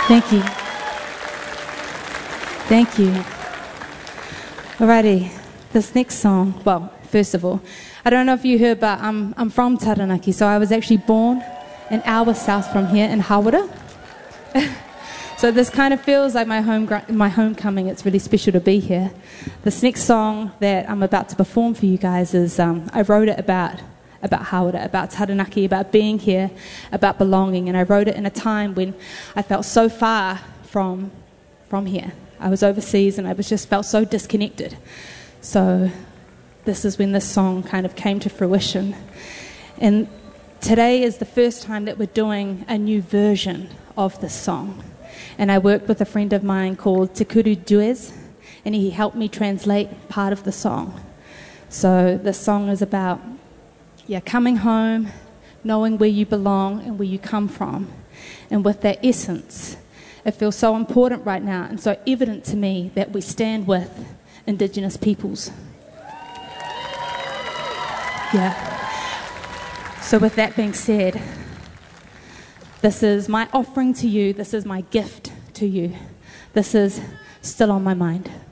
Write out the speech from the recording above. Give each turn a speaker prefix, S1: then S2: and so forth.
S1: Thank you. Thank you. Alrighty, this next song, well, first of all, I don't know if you heard, but I'm from Taranaki, so I was actually born an hour south from here in Hawera. So this kind of feels like my homecoming. It's really special to be here. This next song that I'm about to perform for you guys is, I wrote it about Hawera, about Taranaki, about being here, about belonging, and I wrote it in a time when I felt so far from here. I was overseas and I just felt so disconnected. So this is when this song kind of came to fruition. And today is the first time that we're doing a new version of this song. And I worked with a friend of mine called Te Kuru Duez, and he helped me translate part of the song. So this song is about, coming home, knowing where you belong and where you come from. And with that essence, it feels so important right now and so evident to me that we stand with Indigenous peoples. So with that being said, this is my offering to you. This is my gift to you. This is Still on My Mind.